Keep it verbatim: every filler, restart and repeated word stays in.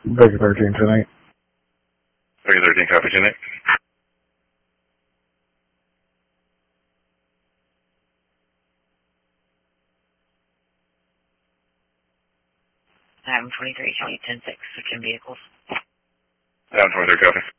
Baker thirteen tonight. Baker thirteen, copy tonight. Item twenty-three, twenty ten six, switching vehicles. Item twenty-three, copy.